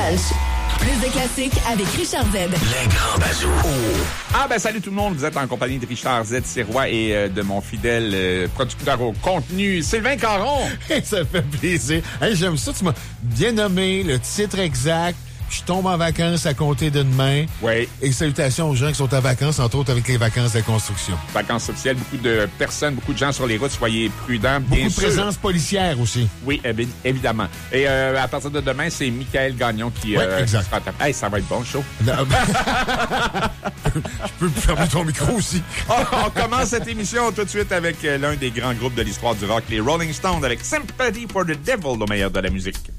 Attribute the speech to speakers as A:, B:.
A: Lunch. Plus de classiques avec Richard Z.
B: Les grands bazous.
C: Salut tout le monde. Vous êtes en compagnie de Richard Z. Sirois et de mon fidèle producteur au contenu, Sylvain Caron.
D: Ça fait plaisir. Hey, j'aime ça. Tu m'as bien nommé le titre exact. Je tombe en vacances à compter de demain.
C: Oui.
D: Et salutations aux gens qui sont en vacances, entre autres avec les vacances de la construction.
C: Vacances officielles, beaucoup de personnes, beaucoup de gens sur les routes. Soyez prudents, bien
D: beaucoup
C: sûr.
D: de présence policière aussi.
C: Oui, évidemment. Et à partir de demain, c'est Michael Gagnon qui...
D: exact.
C: sera Hey, ça va être bon, chaud.
D: Je peux fermer ton micro aussi.
C: On commence cette émission tout de suite avec l'un des grands groupes de l'histoire du rock, les Rolling Stones, avec Sympathy for the Devil, le meilleur de la musique.